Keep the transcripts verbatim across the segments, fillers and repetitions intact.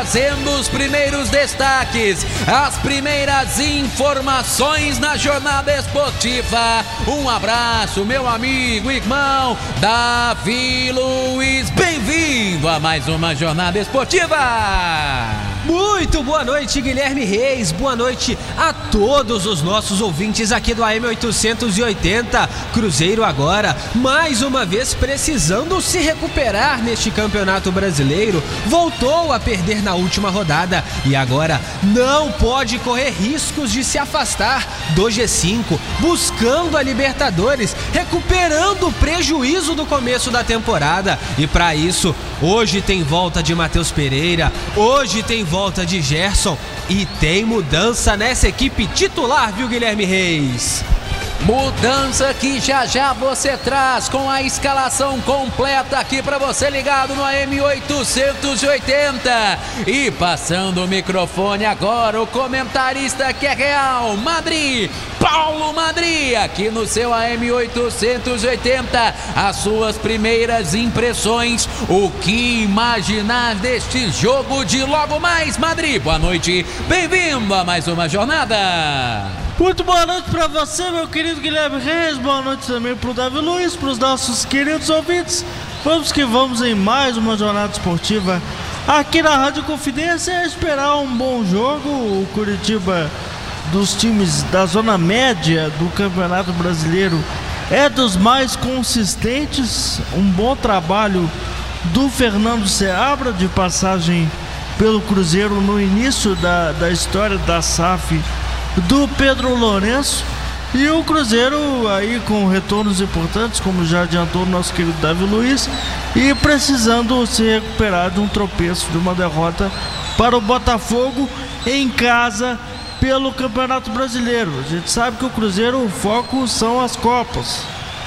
trazendo os primeiros destaques, as primeiras informações na jornada esportiva. Um abraço, meu amigo, irmão Davi Luiz. Bem-vindo a mais uma jornada esportiva. Muito boa noite, Guilherme Reis. Boa noite a todos os nossos ouvintes aqui do A M oitocentos e oitenta. Cruzeiro agora, mais uma vez, precisando se recuperar neste campeonato brasileiro. Voltou a perder na última rodada e agora não pode correr riscos de se afastar do G cinco, buscando a Libertadores, recuperando o prejuízo do começo da temporada. E para isso, hoje tem volta de Matheus Pereira, hoje tem volta de Gerson e tem mudança nessa equipe titular, viu, Guilherme Reis? Mudança que já já você traz com a escalação completa aqui para você ligado no A M oitocentos e oitenta. E passando o microfone agora, o comentarista que é real, Madri, Paulo Madri, aqui no seu A M oitocentos e oitenta. As suas primeiras impressões, o que imaginar deste jogo de logo mais, Madri? Boa noite, bem-vindo a mais uma jornada. Muito boa noite para você, meu querido Guilherme Reis. Boa noite também para o Davi Luiz, para os nossos queridos ouvintes. Vamos que vamos em mais uma jornada esportiva aqui na Rádio Confidência. É esperar um bom jogo. O Curitiba, dos times da zona média do Campeonato Brasileiro, é dos mais consistentes. Um bom trabalho do Fernando Seabra, de passagem pelo Cruzeiro no início da, da história da S A F do Pedro Lourenço, e o Cruzeiro aí com retornos importantes, como já adiantou o nosso querido Davi Luiz, e precisando se recuperar de um tropeço, de uma derrota para o Botafogo em casa pelo Campeonato Brasileiro. A gente sabe que o Cruzeiro, o foco são as Copas,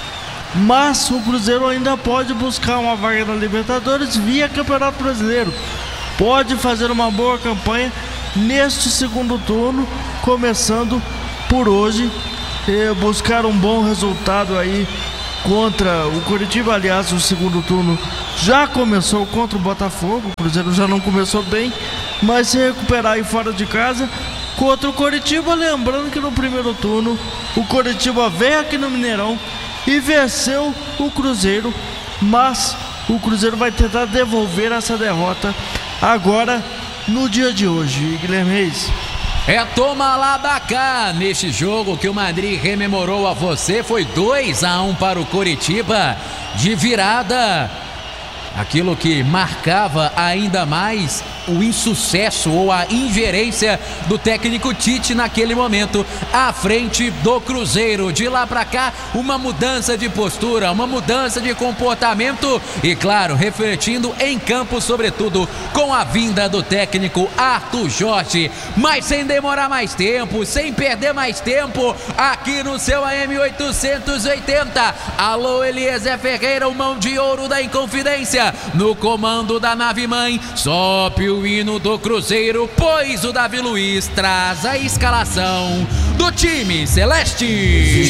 mas o Cruzeiro ainda pode buscar uma vaga na Libertadores via Campeonato Brasileiro, pode fazer uma boa campanha neste segundo turno, começando por hoje, eh, buscar um bom resultado aí contra o Curitiba. Aliás, o segundo turno já começou contra o Botafogo. O Cruzeiro já não começou bem, mas se recuperar aí fora de casa contra o Curitiba. Lembrando que no primeiro turno o Curitiba veio aqui no Mineirão e venceu o Cruzeiro, mas o Cruzeiro vai tentar devolver essa derrota agora no dia de hoje, Guilherme Reis. É toma lá da cá neste jogo que o Madrid rememorou a você. Foi dois a um para o Coritiba de virada. Aquilo que marcava ainda mais o insucesso ou a ingerência do técnico Tite naquele momento à frente do Cruzeiro. De lá pra cá, uma mudança de postura, uma mudança de comportamento e, claro, refletindo em campo, sobretudo com a vinda do técnico Arthur Jorge. Mas sem demorar mais tempo, sem perder mais tempo, aqui no seu A M oitocentos e oitenta. Alô, Eliezer Ferreira, o mão de ouro da Inconfidência, no comando da nave-mãe. Sobe o hino do Cruzeiro, pois o Davi Luiz traz a escalação do time celeste.